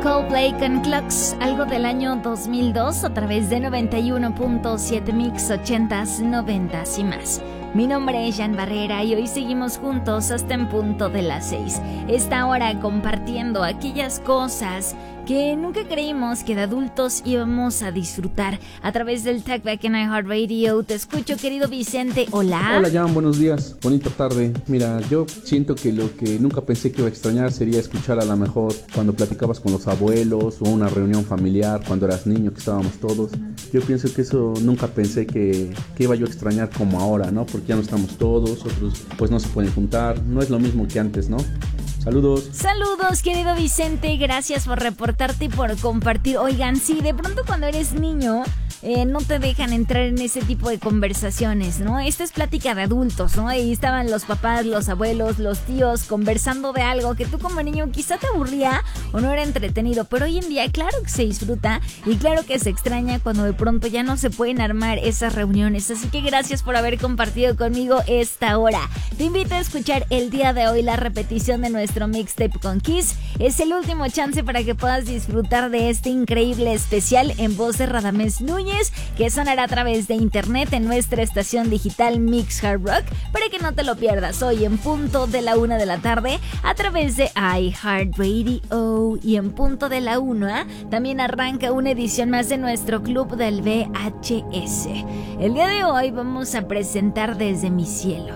Coldplay con Clocks, algo del año 2002 a través de 91.7 Mix 80s, 90s y más. Mi nombre es Jan Barrera y hoy seguimos juntos hasta en punto de las 6. Esta hora compartiendo aquellas cosas que nunca creímos que de adultos íbamos a disfrutar a través del Talkback en iHeartRadio. Te escucho, querido Vicente. Hola. Hola, Jan, buenos días. Bonita tarde. Mira, yo siento que lo que nunca pensé que iba a extrañar sería escuchar a lo mejor cuando platicabas con los abuelos o una reunión familiar cuando eras niño, que estábamos todos. Yo pienso que eso nunca pensé que iba yo a extrañar como ahora, ¿no? Porque ya no estamos todos, otros pues no se pueden juntar. No es lo mismo que antes, ¿no? Saludos. Saludos, querido Vicente. Gracias por reportarte y por compartir. Oigan, sí, de pronto cuando eres niño no te dejan entrar en ese tipo de conversaciones, ¿no? Esta es plática de adultos, ¿no? Ahí estaban los papás, los abuelos, los tíos conversando de algo que tú como niño quizá te aburría o no era entretenido, pero hoy en día claro que se disfruta y claro que se extraña cuando de pronto ya no se pueden armar esas reuniones. Así que gracias por haber compartido conmigo esta hora. Te invito a escuchar el día de hoy la repetición de nuestro mixtape con Kiss. Es el último chance para que puedas disfrutar de este increíble especial en voz de Radamés Núñez, que sonará a través de internet en nuestra estación digital Mix Hard Rock, para que no te lo pierdas hoy en punto de la 1 de la tarde a través de iHeartRadio. Y en punto de la 1 también arranca una edición más de nuestro club del VHS. El día de hoy vamos a presentar Desde mi cielo,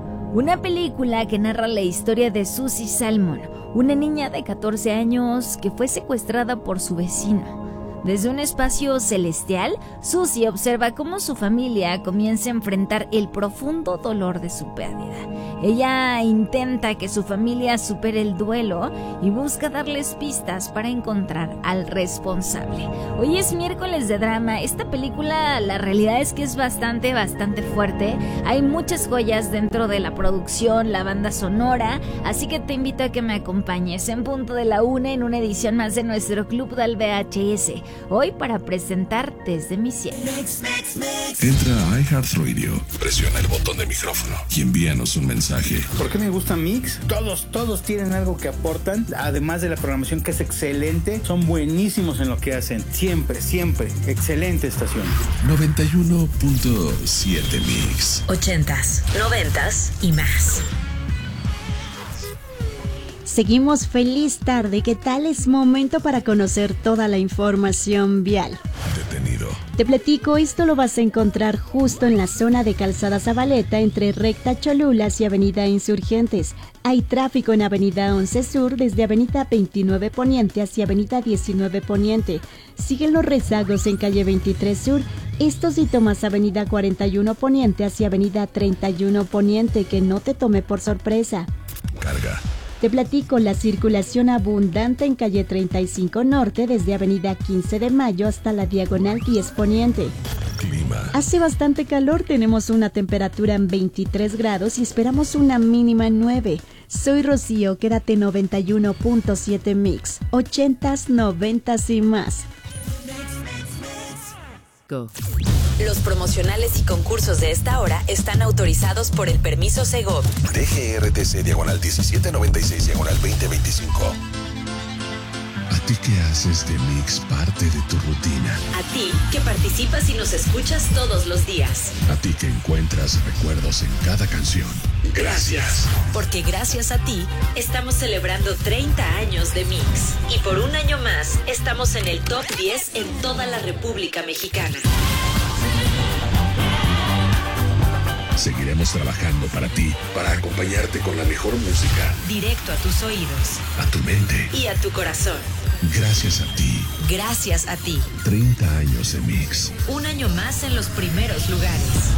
una película que narra la historia de Susie Salmon, una niña de 14 años que fue secuestrada por su vecino. Desde un espacio celestial, Susie observa cómo su familia comienza a enfrentar el profundo dolor de su pérdida. Ella intenta que su familia supere el duelo y busca darles pistas para encontrar al responsable. Hoy es miércoles de drama. Esta película, la realidad es que es bastante fuerte. Hay muchas joyas dentro de la producción, la banda sonora, así que te invito a que me acompañes en punto de la 1 en una edición más de nuestro club del VHS. Hoy para presentar Desde mi cielo. Entra a iHeartRadio, presiona el botón de micrófono y envíanos un mensaje. ¿Por qué me gusta Mix? Todos tienen algo que aportan, además de la programación que es excelente. Son buenísimos en lo que hacen, siempre, excelente estación. 91.7 Mix 80s, 90s y más. Seguimos feliz tarde. ¿Qué tal? Es momento para conocer toda la información vial. Detenido. Te platico, esto lo vas a encontrar justo en la zona de Calzada Zabaleta entre Recta Cholulas y Avenida Insurgentes. Hay tráfico en Avenida 11 Sur desde Avenida 29 Poniente hacia Avenida 19 Poniente. Siguen los rezagos en calle 23 Sur. Esto si tomas Avenida 41 Poniente hacia Avenida 31 Poniente, que no te tome por sorpresa. Carga. Te platico, la circulación abundante en calle 35 Norte desde Avenida 15 de Mayo hasta la Diagonal 10 Poniente. Clima. Hace bastante calor, tenemos una temperatura en 23 grados y esperamos una mínima en 9. Soy Rocío, quédate 91.7 Mix, 80s, 90s y más. Go. Los promocionales y concursos de esta hora están autorizados por el permiso Segov. DGRTC/1696/2025. ¿A ti qué haces de Mix parte de tu rutina? A ti que participas y nos escuchas todos los días. A ti que encuentras recuerdos en cada canción. Gracias. Porque gracias a ti estamos celebrando 30 años de Mix. Y por un año más estamos en el top 10 en toda la República Mexicana. Seguiremos trabajando para ti, para acompañarte con la mejor música. Directo a tus oídos. A tu mente. Y a tu corazón. Gracias a ti. Gracias a ti. 30 años de Mix. Un año más en los primeros lugares.